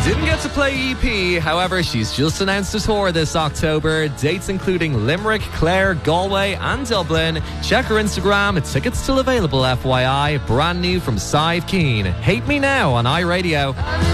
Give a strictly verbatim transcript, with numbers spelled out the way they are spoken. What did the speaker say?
Didn't get to play E P, however, she's just announced a tour this October. Dates including Limerick, Clare, Galway and Dublin. Check her Instagram, tickets still available F Y I. Brand new from Sive Keen. Hate Me Now on iRadio.